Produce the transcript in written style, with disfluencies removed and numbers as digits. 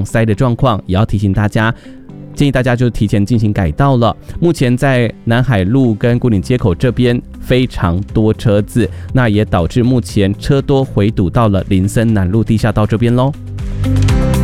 塞的状况，也要提醒大家，建议大家就提前进行改道了。目前在南海路跟牯岭街口这边非常多车子，那也导致目前车多回堵到了林森南路地下道这边咯。